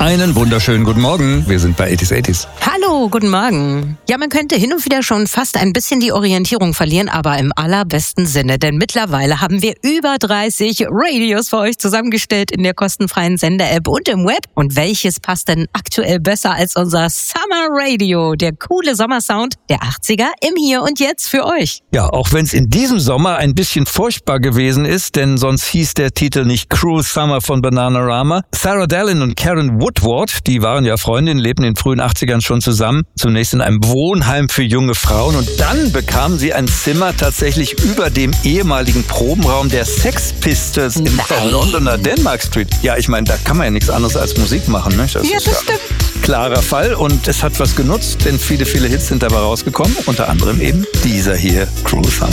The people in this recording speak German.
Einen wunderschönen guten Morgen. Wir sind bei 80s. Hallo, guten Morgen. Ja, man könnte hin und wieder schon fast ein bisschen die Orientierung verlieren, aber im allerbesten Sinne. Denn mittlerweile haben wir über 30 Radios für euch zusammengestellt in der kostenfreien Sender-App und im Web. Und welches passt denn aktuell besser als unser Summer Radio? Der coole Sommersound der 80er im Hier und Jetzt für euch. Ja, auch wenn es in diesem Sommer ein bisschen furchtbar gewesen ist, denn sonst hieß der Titel nicht Cruel Summer von Bananarama. Sarah Dallin und Karen Woodward, die waren ja Freundinnen, lebten in den frühen 80ern schon zusammen. Zunächst in einem Wohnheim für junge Frauen und dann bekamen sie ein Zimmer tatsächlich über dem ehemaligen Probenraum der Sex Pistols in der Londoner Denmark Street. Ja, ich meine, da kann man ja nichts anderes als Musik machen, ne? Das stimmt. Klarer Fall und es hat was genutzt, denn viele Hits sind dabei rausgekommen, unter anderem eben dieser hier, Cruel Summer.